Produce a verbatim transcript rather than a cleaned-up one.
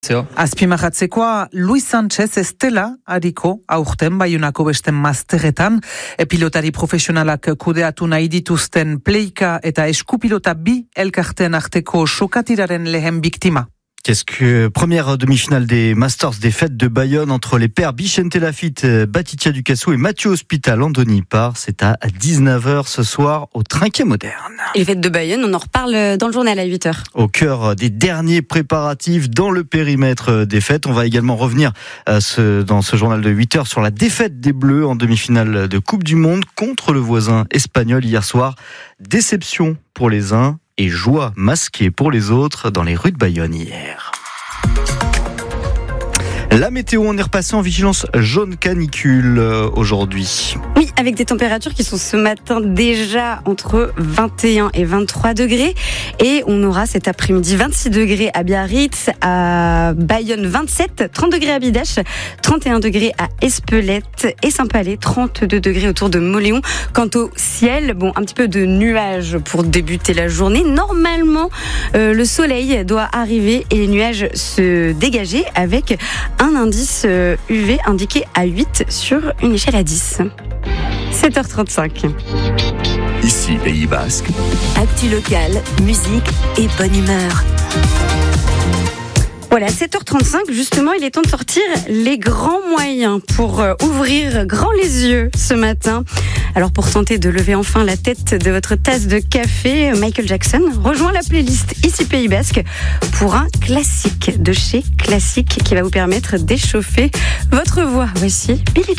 Azpimarratzekoa, Luis Sanchez ez dela ariko aurten Baionako beste masterretan, pilotari profesionalak kudeatu nahi dituzten Pleika eta Eskupilota bi elkarteen arteko sokatiraren lehen biktima. Qu'est-ce que première demi-finale des Masters des Fêtes de Bayonne entre les pères Vicente Lafitte, Batitia Ducassou et Mathieu Hospital Andoni Par. C'est à dix-neuf heures ce soir au Trinquet Moderne. Et les Fêtes de Bayonne, on en reparle dans le journal à huit heures. Au cœur des derniers préparatifs dans le périmètre des fêtes. On va également revenir dans ce journal de huit heures sur la défaite des Bleus en demi-finale de Coupe du Monde contre le voisin espagnol hier soir. Déception pour les uns et joie masquée pour les autres dans les rues de Bayonne hier. La météo, on est repassé en vigilance jaune canicule aujourd'hui. Oui, avec des températures qui sont ce matin déjà entre vingt et un et vingt-trois degrés. Et on aura cet après-midi vingt-six degrés à Biarritz, à Bayonne vingt-sept, trente degrés à Bidache, trente et un degrés à Espelette et Saint-Palais, trente-deux degrés autour de Moléon. Quant au ciel, bon, un petit peu de nuages pour débuter la journée. Normalement, euh, le soleil doit arriver et les nuages se dégager avec un indice U V indiqué à huit sur une échelle à dix. sept heures trente-cinq. Ici, Pays Basque. Actu local, musique et bonne humeur. Voilà, sept heures trente-cinq, justement, il est temps de sortir les grands moyens pour euh, ouvrir grand les yeux ce matin. Alors, pour tenter de lever enfin la tête de votre tasse de café, Michael Jackson rejoint la playlist Ici Pays Basque pour un classique de chez Classique qui va vous permettre d'échauffer votre voix. Voici Billie Jean.